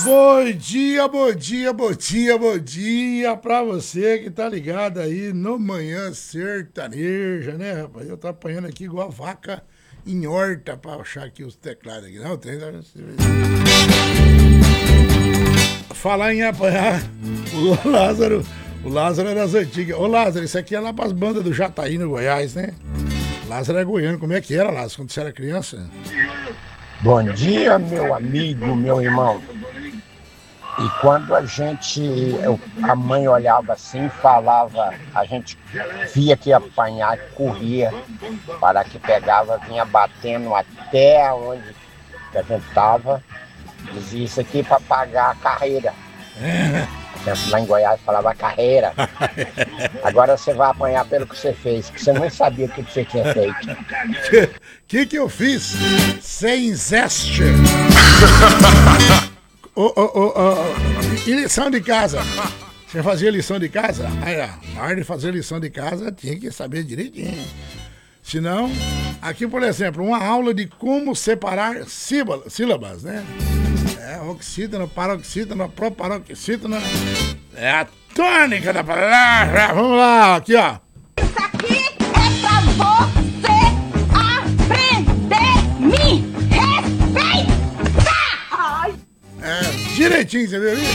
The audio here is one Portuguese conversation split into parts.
Bom dia, bom dia, bom dia, bom dia pra você que tá ligado aí no Manhã Sertaneja, né, rapaz? Eu tô apanhando aqui igual a vaca em horta pra achar aqui os teclados aqui. Não, tem... Falar em apanhar, o Lázaro é das antigas. Ô Lázaro, isso aqui é lá pras bandas do Jataí, no Goiás, né? Lázaro é goiano, como é que era, Lázaro, quando você era criança? Bom dia, meu amigo, meu irmão. E quando a mãe olhava assim e falava, a gente via que ia apanhar, corria, para que pegava, vinha batendo até onde que a gente estava, dizia isso aqui para pagar a carreira. A gente lá em Goiás falava carreira. Agora você vai apanhar pelo que você fez, que você nem sabia o que você tinha feito. Que eu fiz? Sem zeste. E lição de casa? Você fazia lição de casa? Aí, na hora de fazer lição de casa, tinha que saber direitinho. Senão, aqui, por exemplo, uma aula de como separar sílabas, né? Oxítona, paroxítona, proparoxítona. É a tônica da palavra. Vamos lá, aqui, ó. Isso aqui é pra você aprender, me respeitar. Ai. Direitinho, você viu ali?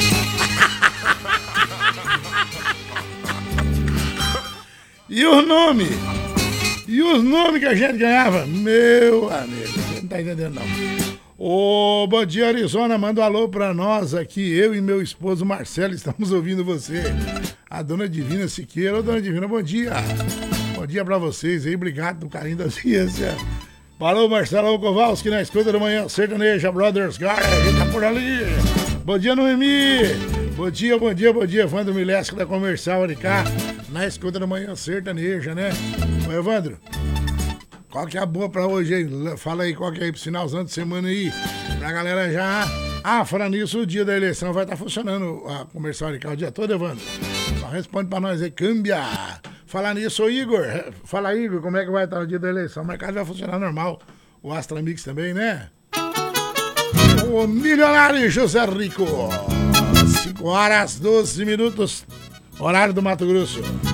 E os nomes? E os nomes que a gente ganhava? Meu amigo, você não tá entendendo não. Ô, bom dia, Arizona, manda um alô pra nós aqui, eu e meu esposo Marcelo estamos ouvindo você. A dona Divina Siqueira. Ô, dona Divina, bom dia. Bom dia pra vocês aí, obrigado pelo carinho da ciência. Falou, Marcelo Kowalski, na escuta da Manhã Sertaneja Brothers Gar, a gente tá por ali. Bom dia, Noemi. Bom dia, bom dia, bom dia, Evandro Milesco da Comercial ali cá, na escuta da Manhã Sertaneja, né? Ô, Evandro, qual que é a boa pra hoje aí? Fala aí qual que é aí pro finalzão de semana aí, pra galera já... falando nisso, o dia da eleição vai estar funcionando a Comercial ali cá o dia todo, Evandro. Só responde pra nós aí, câmbia. Falar nisso, ô Igor, fala Igor, como é que vai estar o dia da eleição? O mercado vai funcionar normal, o Astra Mix também, né? O milionário José Rico, 5 horas, 12 minutos, horário do Mato Grosso.